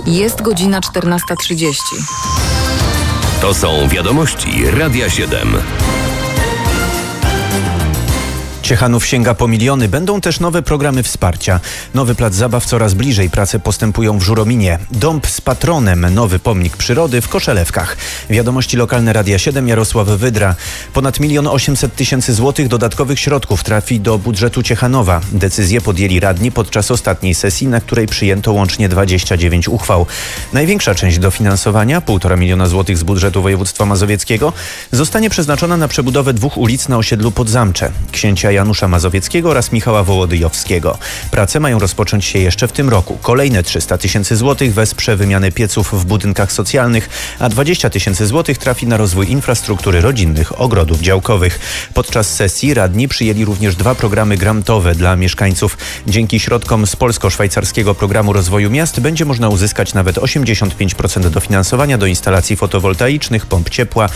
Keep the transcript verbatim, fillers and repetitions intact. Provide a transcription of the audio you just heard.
Jest godzina czternasta trzydzieści. To są wiadomości Radia siedem. Ciechanów sięga po miliony. Będą też nowe programy wsparcia. Nowy plac zabaw coraz bliżej. Prace postępują w Żurominie. Dąb z patronem. Nowy pomnik przyrody w Koszelewkach. Wiadomości lokalne Radia siedem. Jarosław Wydra. Ponad milion osiemset tysięcy złotych dodatkowych środków trafi do budżetu Ciechanowa. Decyzję podjęli radni podczas ostatniej sesji, na której przyjęto łącznie dwadzieścia dziewięć uchwał. Największa część dofinansowania, półtora miliona złotych z budżetu województwa mazowieckiego, zostanie przeznaczona na przebudowę dwóch ulic na osiedlu Podzamcze. Księcia Janusza Mazowieckiego oraz Michała Wołodyjowskiego. Prace mają rozpocząć się jeszcze w tym roku. Kolejne trzysta tysięcy złotych wesprze wymianę pieców w budynkach socjalnych, a dwadzieścia tysięcy złotych trafi na rozwój infrastruktury rodzinnych ogrodów działkowych. Podczas sesji radni przyjęli również dwa programy grantowe dla mieszkańców. Dzięki środkom z polsko-szwajcarskiego programu rozwoju miast będzie można uzyskać nawet osiemdziesiąt pięć procent dofinansowania do instalacji fotowoltaicznych, pomp ciepła